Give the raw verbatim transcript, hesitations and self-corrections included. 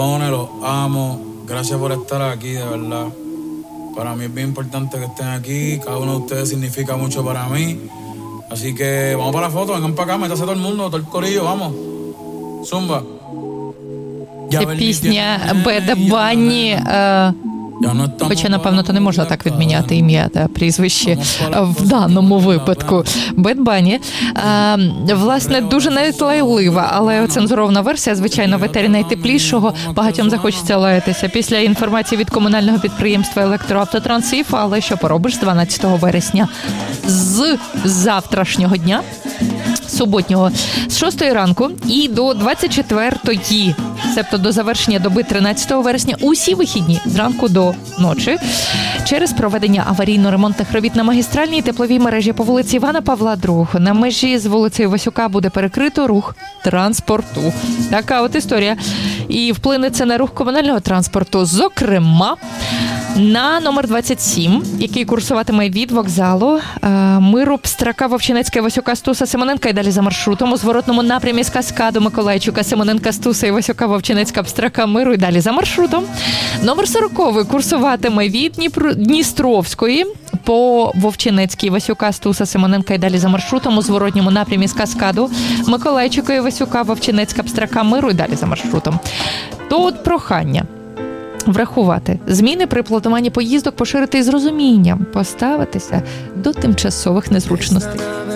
Los amo. Gracias por estar aquí, de verdad. Para mí es bien importante que estén aquí. Cada uno de ustedes significa mucho para mí. Así que vamos para la foto, vengan para acá, métase todo el mundo, todo el corillo, vamos. Zumba. Це пісня Беда Банні. Хоча, напевно, то не можна так відміняти ім'я та прізвище в даному випадку. Бед Банні. Власне, дуже навіть лайлива, але цензурована версія, звичайно, в етері найтеплішого. Багатьом захочеться лаятися після інформації від комунального підприємства «Електроавтотранс», але що поробиш з дванадцятого вересня. З завтрашнього дня, суботнього, з шостої ранку і до двадцять четвертої, тобто до завершення доби тринадцятого вересня, усі вихідні зранку до ночі, через проведення аварійно-ремонтних робіт на магістральній тепловій мережі по вулиці Івана Павла другого на межі з вулицею Васюка буде перекрито рух транспорту. Така от історія. І вплине це на рух комунального транспорту, зокрема, на номер двадцять сім, який курсуватиме від вокзалу Миру, Пстрака, Вовчинецька, Васюка, Стуса, Симоненка і далі за маршрутом у зворотному напрямі з Каскаду, Миколайчука, Симоненка, Стуса і Васюка, Вовчинецька, Пстрака, Миру і далі за маршрутом. Номер сорок курсуватиме від Дніпро... Дністровської по Вовчинецькій, Васюка, Стуса, Симоненка і далі за маршрутом у зворотньому напрямі з Каскаду, Миколайчука і Васюка, Вовчинецька, Пстрака, Миру і далі за маршрутом. То от прохання врахувати зміни при плануванні поїздок, поширити з розумінням, поставитися до тимчасових незручностей.